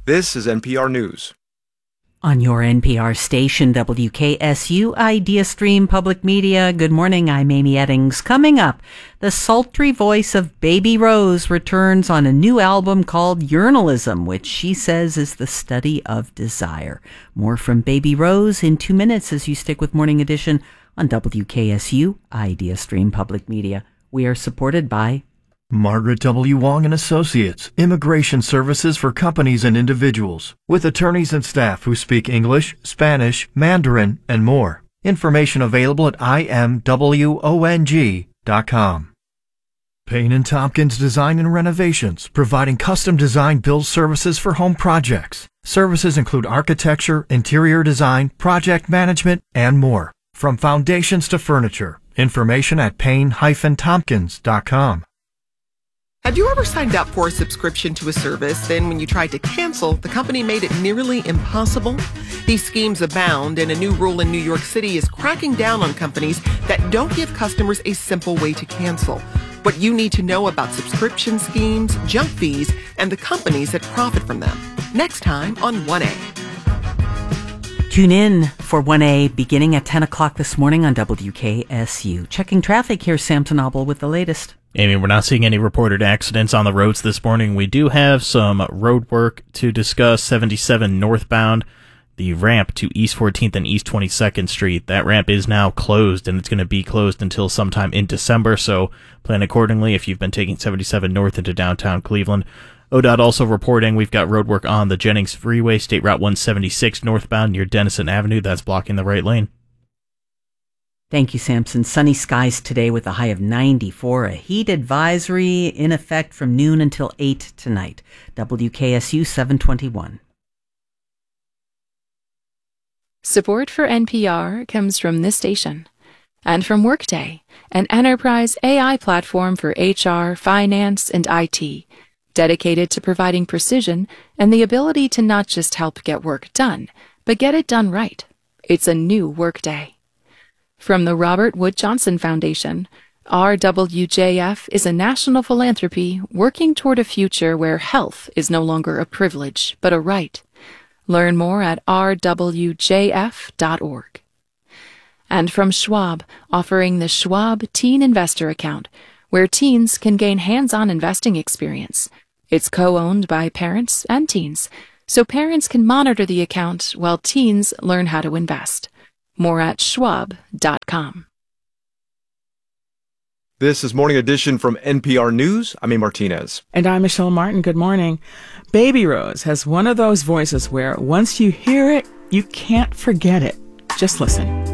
This is NPR News. On your NPR station, WKSU Idea Stream Public Media. Good morning, I'm Amy Eddings. Coming up, the sultry voice of Baby Rose returns on a new album called Yearnalism, which she says is the study of desire. More from Baby Rose in 2 minutes as you stick with Morning Edition on WKSU Idea Stream Public Media. We are supported by Margaret W. Wong and Associates, immigration services for companies and individuals, with attorneys and staff who speak English, Spanish, Mandarin, and more. Information available at imwong.com. Payne & Tompkins Design and Renovations, providing custom design build services for home projects. Services include architecture, interior design, project management, and more. From foundations to furniture. Information at payne-tompkins.com. Have you ever signed up for a subscription to a service, then when you tried to cancel, the company made it nearly impossible? These schemes abound, and a new rule in New York City is cracking down on companies that don't give customers a simple way to cancel. What you need to know about subscription schemes, junk fees, and the companies that profit from them. Next time on 1A. Tune in for 1A beginning at 10 o'clock this morning on WKSU. Checking traffic, here's Samson Obel with the latest. Amy, we're not seeing any reported accidents on the roads this morning. We do have some road work to discuss. 77 northbound, the ramp to East 14th and East 22nd Street. That ramp is now closed, and it's going to be closed until sometime in December, so plan accordingly if you've been taking 77 north into downtown Cleveland. ODOT also reporting we've got road work on the Jennings Freeway, State Route 176 northbound near Dennison Avenue. That's blocking the right lane. Thank you, Samson. Sunny skies today with a high of 94. A heat advisory in effect from noon until 8 tonight. WKSU 721. Support for NPR comes from this station and from Workday, an enterprise AI platform for HR, finance, and IT, dedicated to providing precision and the ability to not just help get work done, but get it done right. It's a new Workday. From the Robert Wood Johnson Foundation, RWJF is a national philanthropy working toward a future where health is no longer a privilege, but a right. Learn more at rwjf.org. And from Schwab, offering the Schwab Teen Investor Account, where teens can gain hands-on investing experience. It's co-owned by parents and teens, so parents can monitor the account while teens learn how to invest. More at schwab.com. This is Morning Edition from NPR News. I'm A. Martinez. And I'm Michelle Martin. Good morning. Baby Rose has one of those voices where once you hear it, you can't forget it. Just listen.